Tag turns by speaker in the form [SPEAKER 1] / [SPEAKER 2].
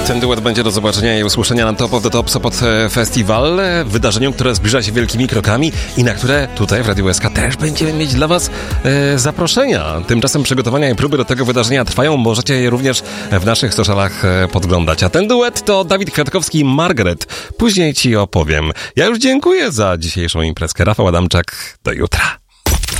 [SPEAKER 1] Ten duet będzie do zobaczenia i usłyszenia na Top of the Top Sopot Festival, wydarzeniu, które zbliża się wielkimi krokami i na które tutaj w Radiu SK też będziemy mieć dla Was zaproszenia. Tymczasem przygotowania i próby do tego wydarzenia trwają, możecie je również w naszych socialach podglądać. A ten duet to Dawid Kwiatkowski i Margaret. Później Ci opowiem. Ja już dziękuję za dzisiejszą imprezkę. Rafał Adamczak, do jutra.